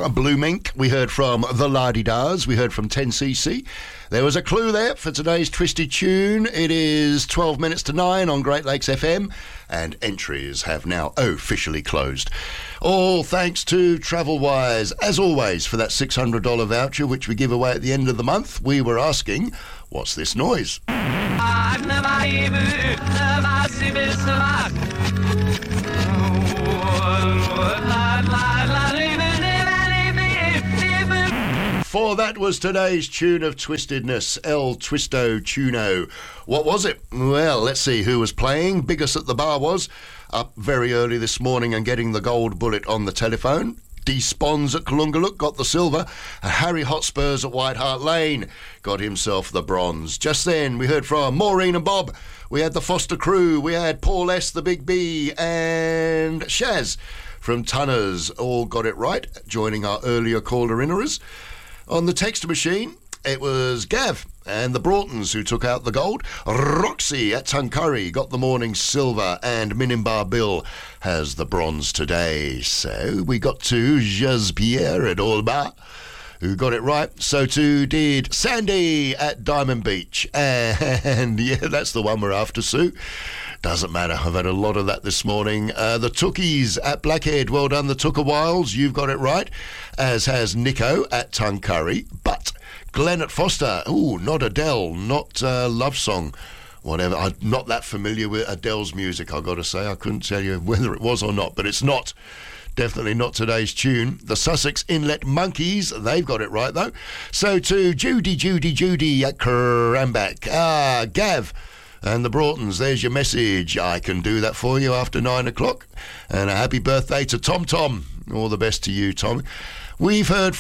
Blue Mink. We heard from The La-Di-Dahs. We heard from 10cc. There was a clue there for today's Twisted Tune. It is 12 minutes to 9 on Great Lakes FM, and entries have now officially closed. All thanks to Travelwise, as always, for that $600 voucher, which we give away at the end of the month. We were asking, what's this noise? For that was today's tune of twistedness, El Twisto Tuno. What was it? Well, let's see who was playing. Biggest at the bar was up very early this morning and getting the gold bullet on the telephone. D. Spons at Kalungaluk got the silver, and Harry Hotspurs at White Hart Lane got himself the bronze. Just then we heard from Maureen and Bob. We had the Foster crew. We had Paul S., the Big B, and Shaz from Tunners. All got it right, joining our earlier caller-inners. On the text machine, it was Gav and the Broughtons who took out the gold. Roxy at Tuncurry got the morning silver, and Minimbar Bill has the bronze today. So we got to Jazz-Pierre at Allbar, who got it right. So too did Sandy at Diamond Beach. And yeah, that's the one we're after, Sue. Doesn't matter, I've had a lot of that this morning. The Tookies at Blackhead, well done, the Tooker Wilds, you've got it right, as has Nico at Tuncurry. But Glenn at Foster, not Adele, not Love Song, whatever. I'm not that familiar with Adele's music, I've got to say. I couldn't tell you whether it was or not, but it's not. Definitely not today's tune. The Sussex Inlet Monkeys, they've got it right, though. So to Judy at Cranbrook. Gav and the Broughtons, there's your message. I can do that for you after 9 o'clock. And a happy birthday to Tom Tom. All the best to you, Tom. We've heard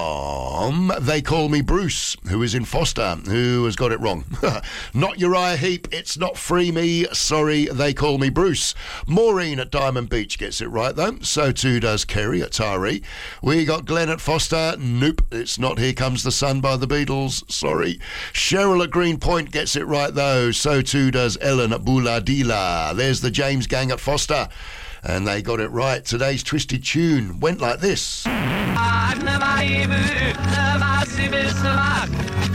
from They Call Me Bruce, who is in Foster, who has got it wrong. Not Uriah Heep, it's not Free Me, sorry, They Call Me Bruce. Maureen at Diamond Beach gets it right, though. So too does Kerry at Taree. We got Glenn at Foster. Nope, it's not Here Comes the Sun by the Beatles, sorry. Cheryl at Greenpoint gets it right, though. So too does Ellen at Bouladila. There's the James Gang at Foster, and they got it right. Today's Twisted Tune went like this.